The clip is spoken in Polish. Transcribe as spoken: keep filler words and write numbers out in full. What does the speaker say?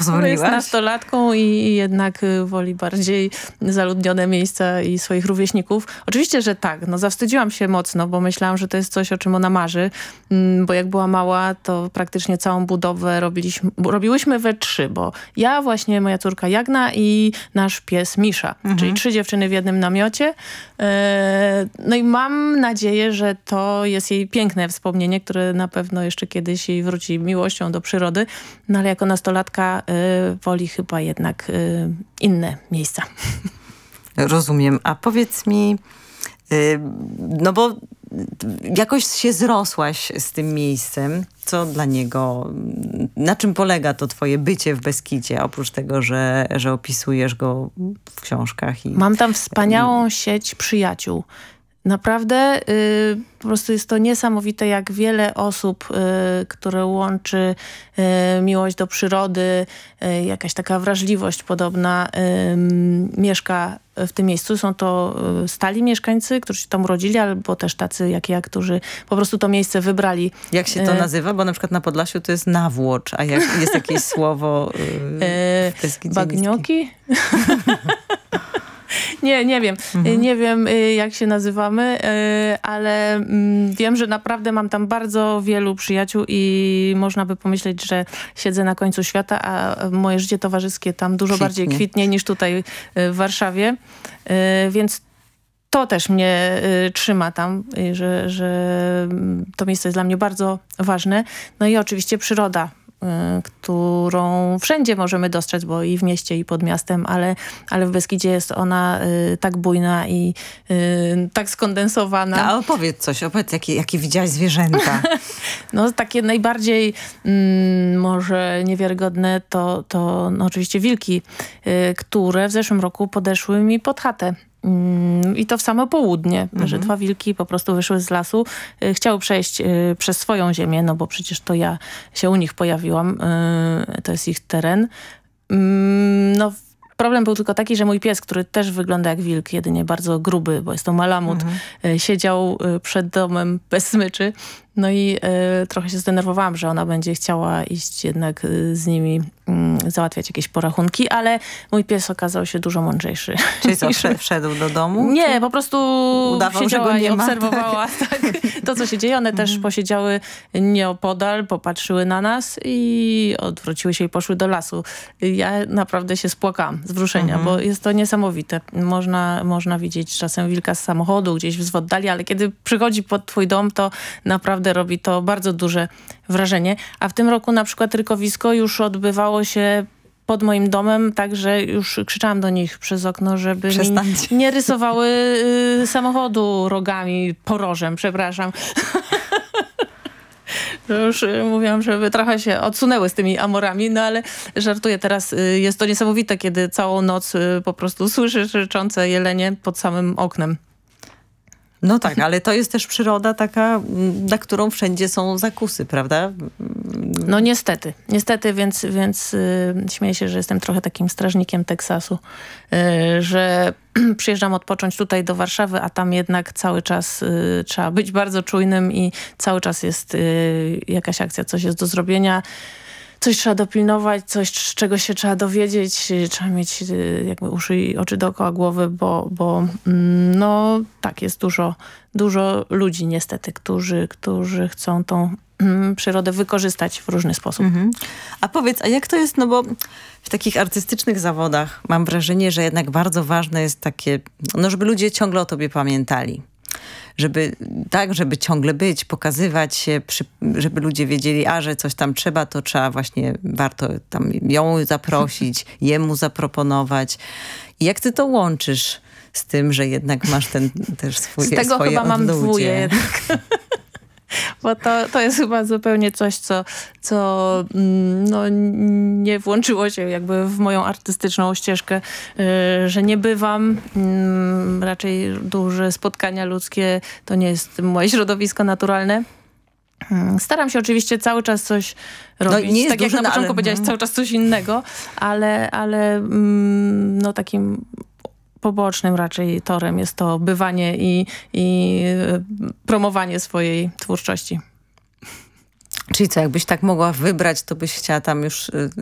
pozwoliłaś? Jest nastolatką i jednak woli bardziej zaludnione miejsca i swoich rówieśników. Oczywiście, że tak. No zawstydziłam się mocno, bo myślałam, że to jest coś, o czym ona marzy. Bo jak była mała, to praktycznie całą budowę robiliśmy, robiłyśmy we trzy, bo ja właśnie, moja córka Jagna i nasz pies Misza. Mhm. Czyli trzy dziewczyny w jednym namiocie. No i mam nadzieję, że to jest jej piękne wspomnienie, które na pewno jeszcze kiedyś jej wróci miłością do przyrody. No ale jako nastolatka y, woli chyba jednak y, inne miejsca. Rozumiem. A powiedz mi, y, no bo jakoś się zrosłaś z tym miejscem. Co dla niego, na czym polega to twoje bycie w Beskidzie, oprócz tego, że, że opisujesz go w książkach? I, Mam tam wspaniałą i... sieć przyjaciół. Naprawdę y, po prostu jest to niesamowite, jak wiele osób, y, które łączy y, miłość do przyrody, y, jakaś taka wrażliwość podobna, y, mieszka w tym miejscu. Są to y, stali mieszkańcy, którzy się tam urodzili, albo też tacy jak ja, którzy po prostu to miejsce wybrali. Jak się to nazywa? Bo na przykład na Podlasiu to jest nawłocz, a jak jest jakieś słowo y, w Beskidzie Bagnioki? Nie, nie wiem. Mhm. Nie wiem, jak się nazywamy, ale wiem, że naprawdę mam tam bardzo wielu przyjaciół i można by pomyśleć, że siedzę na końcu świata, a moje życie towarzyskie tam dużo kwitnie. bardziej kwitnie niż tutaj w Warszawie. Więc to też mnie trzyma tam, że, że to miejsce jest dla mnie bardzo ważne. No i oczywiście przyroda, którą wszędzie możemy dostrzec, bo i w mieście, i pod miastem, ale, ale w Beskidzie jest ona y, tak bujna i y, tak skondensowana. A opowiedz coś, opowiedz, jakie, jakie widziałaś zwierzęta. No takie najbardziej mm, może niewiarygodne to, to no, oczywiście wilki, y, które w zeszłym roku podeszły mi pod chatę. I to w samo południe, mhm. że dwa wilki po prostu wyszły z lasu, chciały przejść przez swoją ziemię, no bo przecież to ja się u nich pojawiłam, to jest ich teren. No problem był tylko taki, że mój pies, który też wygląda jak wilk, jedynie bardzo gruby, bo jest to malamut, mhm. siedział przed domem bez smyczy. No i y, trochę się zdenerwowałam, że ona będzie chciała iść jednak y, z nimi y, załatwiać jakieś porachunki, ale mój pies okazał się dużo mądrzejszy. Czyli co, wszedł do domu? Nie, po prostu udawał, siedziała że go nie i ma, obserwowała tak. Tak, to, co się dzieje. One też posiedziały nieopodal, popatrzyły na nas i odwróciły się i poszły do lasu. Ja naprawdę się spłakałam z wzruszenia, mhm. bo jest to niesamowite. Można, można widzieć czasem wilka z samochodu, gdzieś w oddali, ale kiedy przychodzi pod twój dom, to naprawdę robi to bardzo duże wrażenie. A w tym roku na przykład rykowisko już odbywało się pod moim domem, także już krzyczałam do nich przez okno, żeby mi nie rysowały y, samochodu rogami, porożem, przepraszam. Już mówiłam, żeby trochę się odsunęły z tymi amorami, no ale żartuję teraz. Jest to niesamowite, kiedy całą noc po prostu słyszysz ryczące jelenie pod samym oknem. No tak, ale to jest też przyroda taka, na którą wszędzie są zakusy, prawda? No niestety, niestety, więc, więc yy, śmieję się, że jestem trochę takim strażnikiem Teksasu, yy, że przyjeżdżam odpocząć tutaj do Warszawy, a tam jednak cały czas yy, trzeba być bardzo czujnym i cały czas jest yy, jakaś akcja, coś jest do zrobienia. Coś trzeba dopilnować, coś, z czego się trzeba dowiedzieć. Trzeba mieć jakby uszy i oczy dookoła głowy, bo, bo no tak, jest dużo, dużo ludzi niestety, którzy, którzy chcą tą przyrodę wykorzystać w różny sposób. Mhm. A powiedz, a jak to jest, no bo w takich artystycznych zawodach mam wrażenie, że jednak bardzo ważne jest takie, no żeby ludzie ciągle o tobie pamiętali. Żeby tak, żeby ciągle być, pokazywać się, przy, żeby ludzie wiedzieli, a że coś tam trzeba, to trzeba właśnie, warto tam ją zaprosić, jemu zaproponować. I jak ty to łączysz z tym, że jednak masz ten też swój, swoje Z tego chyba mam odludzie. dwóje jednak. Bo to, to jest chyba zupełnie coś, co, co no, nie włączyło się jakby w moją artystyczną ścieżkę, że nie bywam. Raczej duże spotkania ludzkie to nie jest moje środowisko naturalne. Staram się oczywiście cały czas coś robić. No, nie jest tak jak na początku ale... powiedziałaś, cały czas coś innego, ale, ale no takim pobocznym raczej torem jest to bywanie i, i promowanie swojej twórczości. Czyli co, jakbyś tak mogła wybrać, to byś chciała tam już